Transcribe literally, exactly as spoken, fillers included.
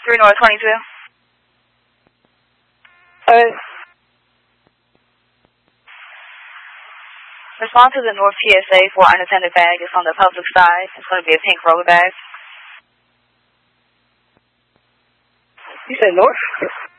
three North twenty-two. Uh, Respond to the North P S A for unattended bag. It's on the public side. It's going to be a pink roller bag. You said North?